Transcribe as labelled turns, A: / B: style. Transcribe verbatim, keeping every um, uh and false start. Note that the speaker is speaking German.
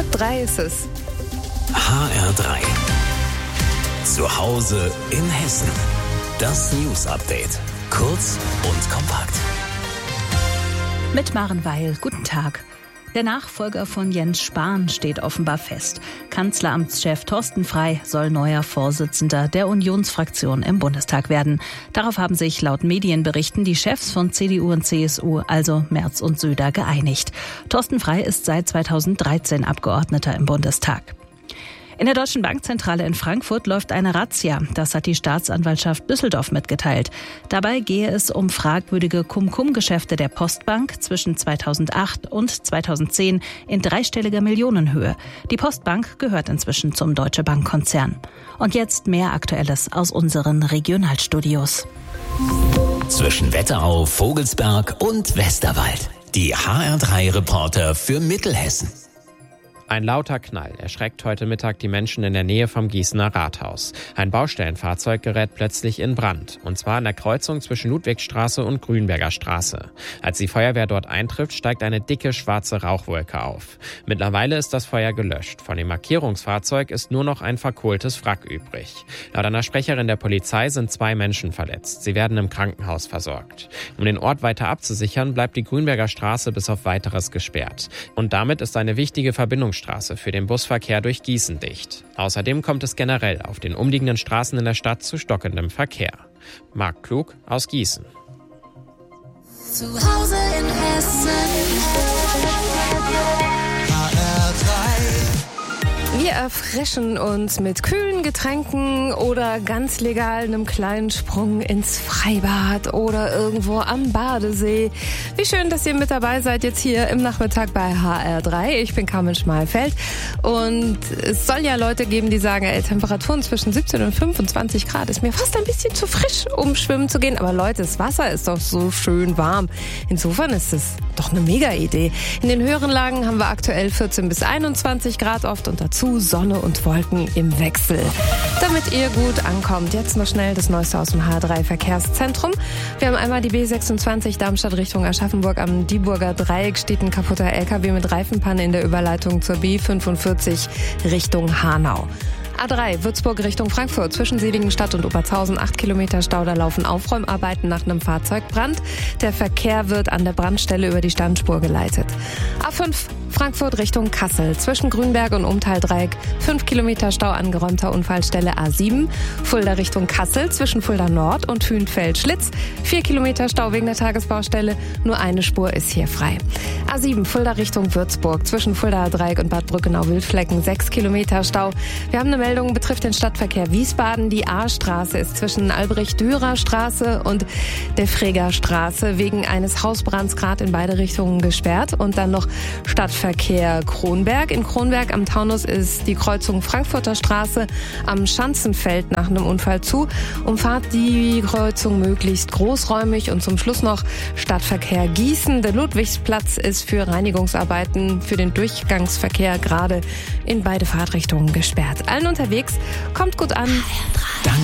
A: Halb drei ist es.
B: H R drei. Zu Hause in Hessen. Das News Update. Kurz und kompakt.
C: Mit Maren Weil. Guten Tag. Der Nachfolger von Jens Spahn steht offenbar fest. Kanzleramtschef Thorsten Frey soll neuer Vorsitzender der Unionsfraktion im Bundestag werden. Darauf haben sich laut Medienberichten die Chefs von C D U und C S U, also Merz und Söder, geeinigt. Thorsten Frey ist seit zweitausenddreizehn Abgeordneter im Bundestag. In der Deutschen Bankzentrale in Frankfurt läuft eine Razzia. Das hat die Staatsanwaltschaft Düsseldorf mitgeteilt. Dabei gehe es um fragwürdige Cum-Cum-Geschäfte der Postbank zwischen zweitausendacht und zweitausendzehn in dreistelliger Millionenhöhe. Die Postbank gehört inzwischen zum Deutsche Bank-Konzern. Und jetzt mehr Aktuelles aus unseren Regionalstudios.
B: Zwischen Wetterau, Vogelsberg und Westerwald. Die H R drei Reporter für Mittelhessen.
D: Ein lauter Knall erschreckt heute Mittag die Menschen in der Nähe vom Gießener Rathaus. Ein Baustellenfahrzeug gerät plötzlich in Brand. Und zwar an der Kreuzung zwischen Ludwigstraße und Grünberger Straße. Als die Feuerwehr dort eintrifft, steigt eine dicke schwarze Rauchwolke auf. Mittlerweile ist das Feuer gelöscht. Von dem Markierungsfahrzeug ist nur noch ein verkohltes Wrack übrig. Laut einer Sprecherin der Polizei sind zwei Menschen verletzt. Sie werden im Krankenhaus versorgt. Um den Ort weiter abzusichern, bleibt die Grünberger Straße bis auf Weiteres gesperrt. Und damit ist eine wichtige Verbindungsstraße für den Busverkehr durch Gießen dicht. Außerdem kommt es generell auf den umliegenden Straßen in der Stadt zu stockendem Verkehr. Marc Klug aus Gießen.
E: Zu Hause in Hessen. H R drei.
A: Wir erfrischen uns mit kühlen Getränken oder ganz legal einem kleinen Sprung ins Freibad oder irgendwo am Badesee. Wie schön, dass ihr mit dabei seid jetzt hier im Nachmittag bei H R drei. Ich bin Carmen Schmalfeld und es soll ja Leute geben, die sagen, ey, Temperaturen zwischen siebzehn und fünfundzwanzig Grad ist mir fast ein bisschen zu frisch, um schwimmen zu gehen. Aber Leute, das Wasser ist doch so schön warm. Insofern ist es doch eine Mega-Idee. In den höheren Lagen haben wir aktuell vierzehn bis einundzwanzig Grad oft und dazu Sonne und Wolken im Wechsel. Damit ihr gut ankommt, jetzt noch schnell das Neueste aus dem H drei Verkehrszentrum. Wir haben einmal die B sechsundzwanzig Darmstadt Richtung Aschaffenburg. Am Dieburger Dreieck steht ein kaputter L K W mit Reifenpanne in der Überleitung zur B fünfundvierzig Richtung Hanau. A drei, Würzburg Richtung Frankfurt, zwischen Seligenstadt und Obertshausen, acht Kilometer Stau, da laufen Aufräumarbeiten nach einem Fahrzeugbrand. Der Verkehr wird an der Brandstelle über die Standspur geleitet. A fünf, Frankfurt Richtung Kassel, zwischen Grünberg und Umtaldreieck, fünf Kilometer Stau, angeräumter Unfallstelle. A sieben, Fulda Richtung Kassel, zwischen Fulda Nord und Hünfeld-Schlitz, vier Kilometer Stau wegen der Tagesbaustelle, nur eine Spur ist hier frei. A sieben, Fulda Richtung Würzburg, zwischen Fulda Dreieck und Bad Brückenau-Wildflecken, sechs Kilometer Stau. Wir haben eine Meldung betrifft den Stadtverkehr Wiesbaden. Die A-Straße ist zwischen Albrecht-Dürer-Straße und der Freger-Straße wegen eines Hausbrands gerade in beide Richtungen gesperrt. Und dann noch Stadtverkehr Kronberg. In Kronberg am Taunus ist die Kreuzung Frankfurter Straße am Schanzenfeld nach einem Unfall zu. Umfahrt die Kreuzung möglichst großräumig. Und zum Schluss noch Stadtverkehr Gießen. Der Ludwigsplatz ist für Reinigungsarbeiten für den Durchgangsverkehr gerade in beide Fahrtrichtungen gesperrt. Allen unterwegs, kommt gut an.